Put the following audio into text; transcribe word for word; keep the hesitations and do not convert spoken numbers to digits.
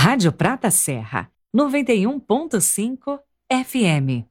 Rádio Prata Serra, noventa e um ponto cinco F M.